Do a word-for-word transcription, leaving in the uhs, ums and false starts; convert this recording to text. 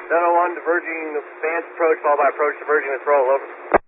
seven oh one diverging advanced approach, followed by approach diverging with roll, over.